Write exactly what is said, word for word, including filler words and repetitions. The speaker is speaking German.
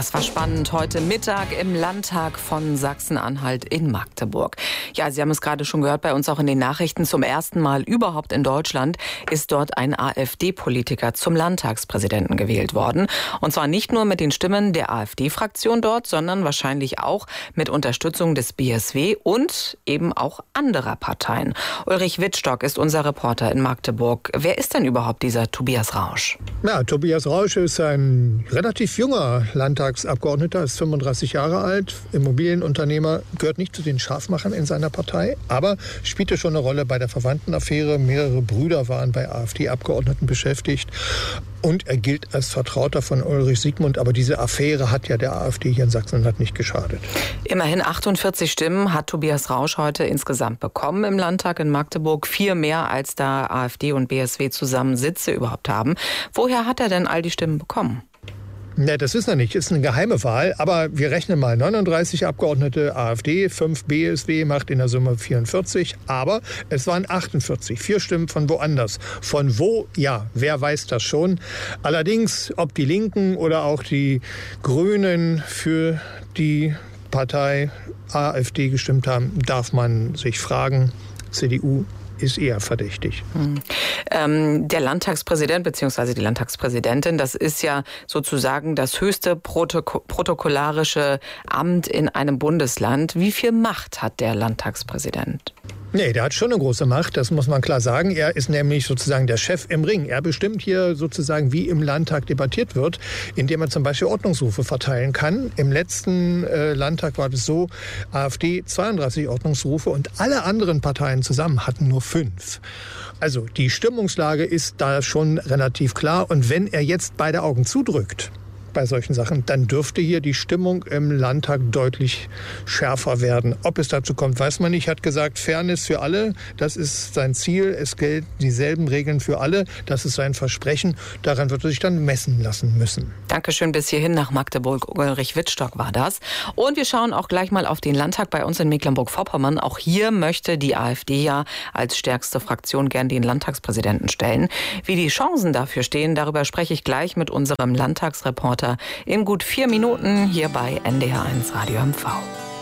Das war spannend heute Mittag im Landtag von Sachsen-Anhalt in Magdeburg. Ja, Sie haben es gerade schon gehört bei uns auch in den Nachrichten. Zum ersten Mal überhaupt in Deutschland ist dort ein AfD-Politiker zum Landtagspräsidenten gewählt worden. Und zwar nicht nur mit den Stimmen der AfD-Fraktion dort, sondern wahrscheinlich auch mit Unterstützung des B S W und eben auch anderer Parteien. Ulrich Wittstock ist unser Reporter in Magdeburg. Wer ist denn überhaupt dieser Tobias Rausch? Ja, Tobias Rausch ist ein relativ junger Landtagsabgeordneter, ist fünfunddreißig Jahre alt, Immobilienunternehmer, gehört nicht zu den Scharfmachern in seiner Partei, aber spielte schon eine Rolle bei der Verwandtenaffäre. Mehrere Brüder waren bei AfD-Abgeordneten beschäftigt und er gilt als Vertrauter von Ulrich Siegmund. Aber diese Affäre hat ja der AfD hier in Sachsen-Anhalt nicht geschadet. Immerhin achtundvierzig Stimmen hat Tobias Rausch heute insgesamt bekommen im Landtag in Magdeburg. Vier mehr, als da AfD und B S W zusammen Sitze überhaupt haben. Woher hat er denn all die Stimmen bekommen? Ne, das ist noch nicht, ist eine geheime Wahl, aber wir rechnen mal neununddreißig Abgeordnete AfD, fünf B S W, macht in der Summe vierundvierzig, aber es waren achtundvierzig, vier Stimmen von woanders. Von wo? Ja, wer weiß das schon. Allerdings, ob die Linken oder auch die Grünen für die Partei AfD gestimmt haben, darf man sich fragen. C D U ist eher verdächtig. Hm. Ähm, der Landtagspräsident bzw. die Landtagspräsidentin, das ist ja sozusagen das höchste Protok- protokollarische Amt in einem Bundesland. Wie viel Macht hat der Landtagspräsident? Nee, der hat schon eine große Macht, das muss man klar sagen. Er ist nämlich sozusagen der Chef im Ring. Er bestimmt hier sozusagen, wie im Landtag debattiert wird, indem er zum Beispiel Ordnungsrufe verteilen kann. Im letzten äh, Landtag war es so, AfD zweiunddreißig Ordnungsrufe und alle anderen Parteien zusammen hatten nur fünf. Also die Stimmungslage ist da schon relativ klar. Und wenn er jetzt beide Augen zudrückt bei solchen Sachen, dann dürfte hier die Stimmung im Landtag deutlich schärfer werden. Ob es dazu kommt, weiß man nicht. Er hat gesagt, Fairness für alle, das ist sein Ziel. Es gelten dieselben Regeln für alle. Das ist sein Versprechen. Daran wird er sich dann messen lassen müssen. Dankeschön bis hierhin nach Magdeburg. Ulrich Wittstock war das. Und wir schauen auch gleich mal auf den Landtag bei uns in Mecklenburg-Vorpommern. Auch hier möchte die AfD ja als stärkste Fraktion gern den Landtagspräsidenten stellen. Wie die Chancen dafür stehen, darüber spreche ich gleich mit unserem Landtagsreporter in gut vier Minuten hier bei N D R eins Radio M V.